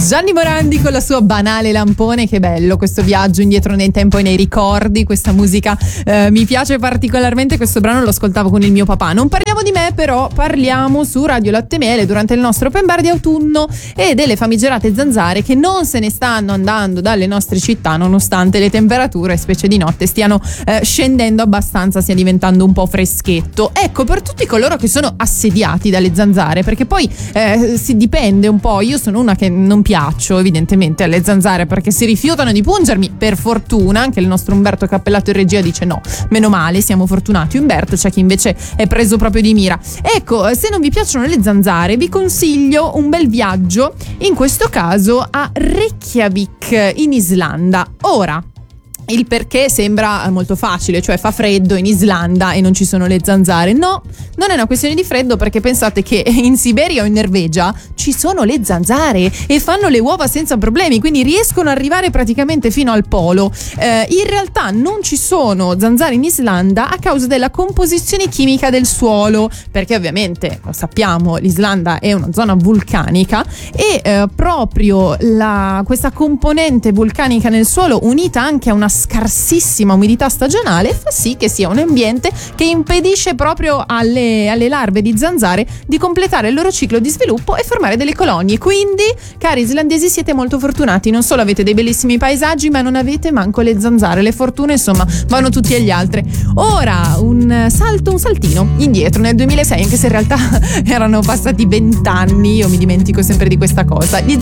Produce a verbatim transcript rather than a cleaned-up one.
Gianni Morandi con la sua Banale Lampone. Che bello questo viaggio indietro nel tempo e nei ricordi. Questa musica eh, mi piace particolarmente. Questo brano lo ascoltavo con il mio papà. Non parliamo di me, però parliamo su Radio Latte Miele durante il nostro open bar di autunno e delle famigerate zanzare che non se ne stanno andando dalle nostre città nonostante le temperature, specie di notte, stiano eh, scendendo abbastanza, stia diventando un po' freschetto. Ecco, per tutti coloro che sono assediati dalle zanzare, perché poi eh, si dipende un po'. Io sono una che non piaccio evidentemente alle zanzare perché si rifiutano di pungermi, per fortuna. Anche il nostro Umberto Cappellato in regia dice no, meno male, siamo fortunati Umberto. C'è chi invece è preso proprio di mira. Ecco, se non vi piacciono le zanzare vi consiglio un bel viaggio, in questo caso a Reykjavik in Islanda. Ora, il perché sembra molto facile, cioè fa freddo in Islanda e non ci sono le zanzare. No, non è una questione di freddo, perché pensate che in Siberia o in Norvegia ci sono le zanzare e fanno le uova senza problemi, quindi riescono ad arrivare praticamente fino al polo. Eh, in realtà non ci sono zanzare in Islanda a causa della composizione chimica del suolo, perché ovviamente, lo sappiamo, l'Islanda è una zona vulcanica e eh, proprio la, questa componente vulcanica nel suolo, unita anche a una scarsissima umidità stagionale, fa sì che sia un ambiente che impedisce proprio alle, alle larve di zanzare di completare il loro ciclo di sviluppo e formare delle colonie. Quindi, cari islandesi, siete molto fortunati, non solo avete dei bellissimi paesaggi, ma non avete manco le zanzare. Le fortune, insomma, vanno tutti agli altri. Ora un salto, un saltino indietro nel duemilasei, anche se in realtà erano passati vent'anni, io mi dimentico sempre di questa cosa. Gli